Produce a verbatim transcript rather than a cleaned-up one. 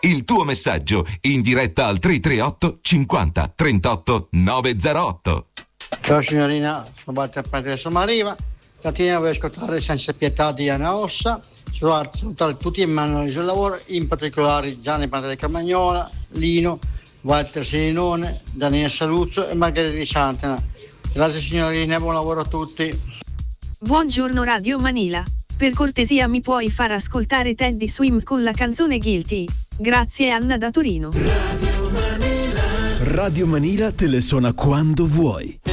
il tuo messaggio in diretta al tre tre otto cinquanta trentotto novecentootto. Ciao signorina, sono Battipaglia, adesso arriva. Stamattina voglio ascoltare Senza pietà di Anna Ossa, salutare tutti i manuali sul lavoro, in particolare Gianni Pantale Carmagnola, Lino, Walter Selinone, Daniele Saluzzo e Margherita di Santana. Grazie signorina, buon lavoro a tutti. Buongiorno Radio Manila. Per cortesia mi puoi far ascoltare Teddy Swims con la canzone Guilty? Grazie Anna da Torino. Radio Manila. Radio Manila te le suona quando vuoi.